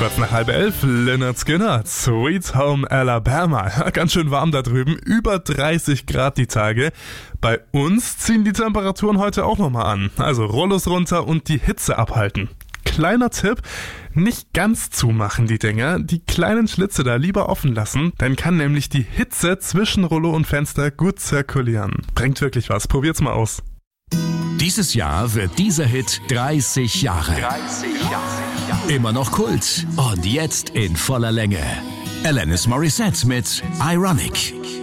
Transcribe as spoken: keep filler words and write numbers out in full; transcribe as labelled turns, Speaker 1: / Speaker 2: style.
Speaker 1: Kurz nach halb elf, Lynyrd Skynyrd, Sweet Home Alabama. Ganz schön warm da drüben, über dreißig Grad die Tage. Bei uns ziehen die Temperaturen heute auch nochmal an. Also Rollos runter und die Hitze abhalten. Kleiner Tipp, nicht ganz zumachen die Dinger, die kleinen Schlitze da lieber offen lassen, dann kann nämlich die Hitze zwischen Rollo und Fenster gut zirkulieren. Bringt wirklich was, probiert's mal aus.
Speaker 2: Dieses Jahr wird dieser Hit dreißig Jahre.
Speaker 3: dreißig Jahre.
Speaker 2: Immer noch Kult und jetzt in voller Länge. Alanis Morissette mit Ironic.